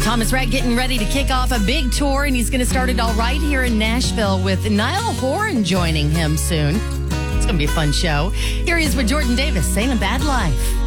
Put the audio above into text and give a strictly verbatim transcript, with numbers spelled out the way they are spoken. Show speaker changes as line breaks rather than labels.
Thomas Rhett getting ready to kick off a big tour, and he's going to start it all right here in Nashville with Niall Horan joining him soon. It's going to be a fun show. Here he is with Jordan Davis, Saying a Bad Life.